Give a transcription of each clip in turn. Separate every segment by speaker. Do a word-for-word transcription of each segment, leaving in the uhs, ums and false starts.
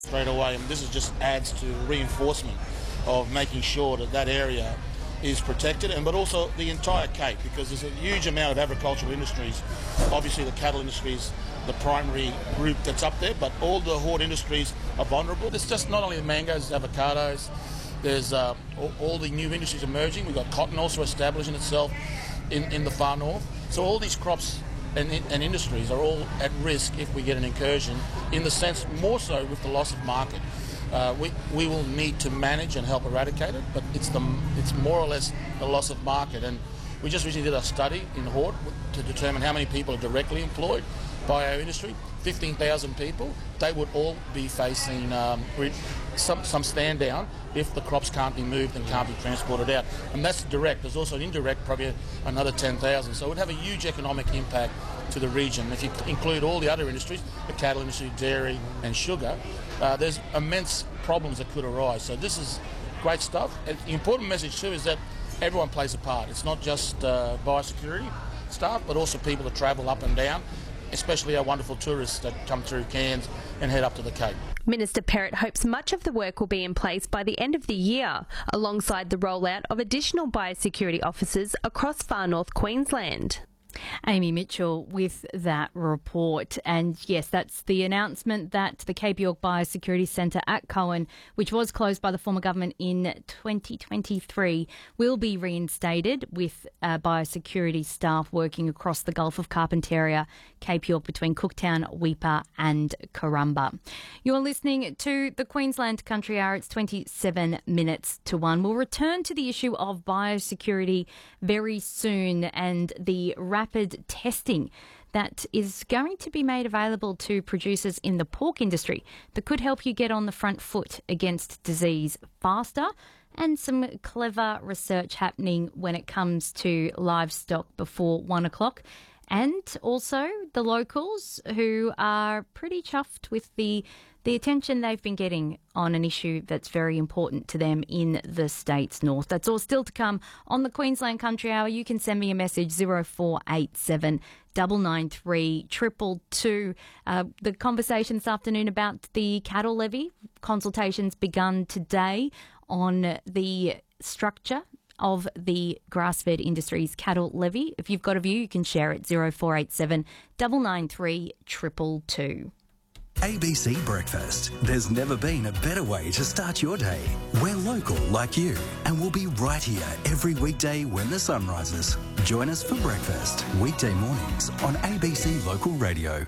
Speaker 1: straight away, and this is just adds to reinforcement of making sure that that area is protected, and but also the entire Cape, because there's a huge amount of agricultural industries. Obviously the cattle industry is the primary group that's up there, but all the horde industries are vulnerable. It's just not only the mangoes, avocados, there's uh, all, all the new industries emerging. We've got cotton also establishing itself in, in the far north. So all these crops and, and industries are all at risk if we get an incursion, in the sense more so with the loss of market. Uh, we, we will need to manage and help eradicate it, but it's, the, it's more or less the loss of market. And we just recently did a study in Hort to determine how many people are directly employed by our industry. fifteen thousand people. They would all be facing um, some, some stand down if the crops can't be moved and can't be transported out. And that's direct. There's also an indirect, probably another ten thousand. So it would have a huge economic impact to the region. If you include all the other industries, the cattle industry, dairy and sugar, uh, there's immense problems that could arise. So this is great stuff. And the important message too is that everyone plays a part. It's not just uh, biosecurity staff, but also people that travel up and down, especially our wonderful tourists that come through Cairns and head up to the Cape.
Speaker 2: Minister Perrott hopes much of the work will be in place by the end of the year, alongside the rollout of additional biosecurity officers across far north Queensland.
Speaker 3: Amy Mitchell with that report. And yes, that's the announcement that the Cape York Biosecurity Centre at Cohen, which was closed by the former government in twenty twenty-three, will be reinstated with uh, biosecurity staff working across the Gulf of Carpentaria, Cape York, between Cooktown, Weipa and Corumba. You're listening to the Queensland Country Hour. It's twenty-seven minutes to one. We'll return to the issue of biosecurity very soon and the rapid testing that is going to be made available to producers in the pork industry that could help you get on the front foot against disease faster, and some clever research happening when it comes to livestock before one o'clock. And also the locals who are pretty chuffed with the the attention they've been getting on an issue that's very important to them in the state's north. That's all still to come on the Queensland Country Hour. You can send me a message, zero four eight seven nine nine three two two two. Uh, the conversation this afternoon about the cattle levy, consultations begun today on the structure of the grass-fed industry's cattle levy. If you've got a view, you can share it, zero four eight seven nine nine three two two two.
Speaker 4: A B C Breakfast. There's never been a better way to start your day. We're local like you, and we'll be right here every weekday when the sun rises. Join us for breakfast, weekday mornings on A B C Local Radio.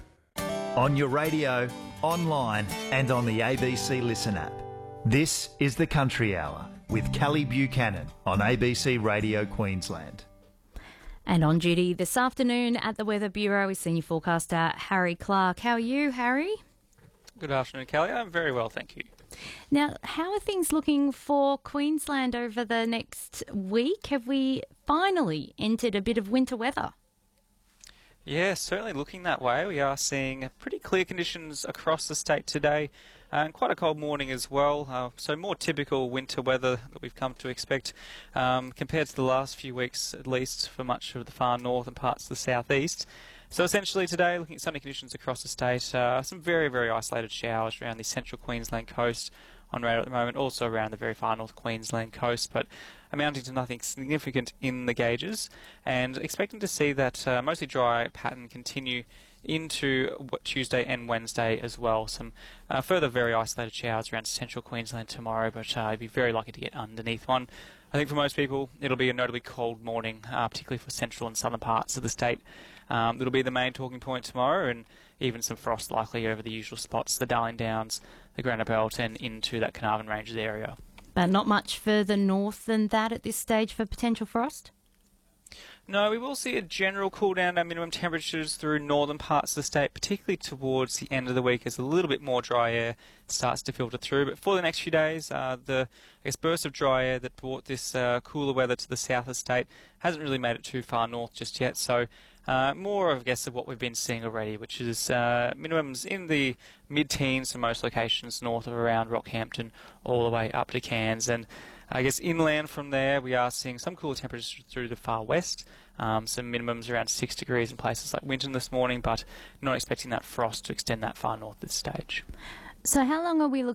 Speaker 5: On your radio, online and on the A B C Listen app. This is the Country Hour with Kelly Buchanan on A B C Radio Queensland.
Speaker 3: And on duty this afternoon at the Weather Bureau is senior forecaster Harry Clark. How are you, Harry?
Speaker 6: Good afternoon, Kelly. I'm very well, thank you.
Speaker 3: Now, how are things looking for Queensland over the next week? Have we finally entered a bit of winter weather?
Speaker 6: Yeah, certainly looking that way. We are seeing pretty clear conditions across the state today, and quite a cold morning as well. Uh, so more typical winter weather that we've come to expect um, compared to the last few weeks, at least for much of the far north and parts of the southeast. So essentially today, looking at sunny conditions across the state, uh, some very, very isolated showers around the central Queensland coast on radar at the moment, also around the very far north Queensland coast, but amounting to nothing significant in the gauges, and expecting to see that uh, mostly dry pattern continue into Tuesday and Wednesday as well. Some uh, further very isolated showers around central Queensland tomorrow, but uh, you'd be very lucky to get underneath one. I think for most people it'll be a notably cold morning, uh, particularly for central and southern parts of the state. Um, it'll be the main talking point tomorrow, and even some frost likely over the usual spots, the Darling Downs, the Granite Belt and into that Carnarvon Ranges area.
Speaker 3: But not much further north than that at this stage for potential frost?
Speaker 6: No, we will see a general cool down in minimum temperatures through northern parts of the state, particularly towards the end of the week as a little bit more dry air starts to filter through. But for the next few days, uh, the I guess, burst of dry air that brought this uh, cooler weather to the south of the state hasn't really made it too far north just yet. So uh, more, of, I guess, of what we've been seeing already, which is uh, minimums in the mid-teens in most locations north of around Rockhampton all the way up to Cairns. And I guess inland from there, we are seeing some cooler temperatures through the far west. Um, some minimums around six degrees in places like Winton this morning, but not expecting that frost to extend that far north at this stage.
Speaker 3: So how long are we looking